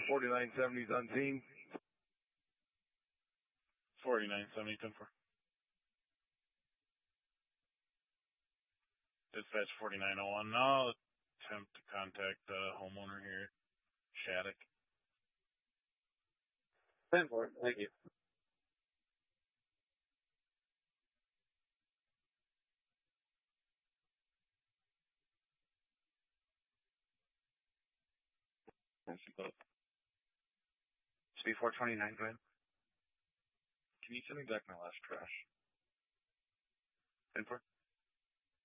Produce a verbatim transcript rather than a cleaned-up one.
forty-nine seventy is on scene. forty-nine seventy, ten four. Dispatch forty-nine oh one. Now attempt to contact the homeowner here, Shattuck. ten four, thank you. Speed four twenty-nine, go ahead. Can you send me back my last trash? ten four.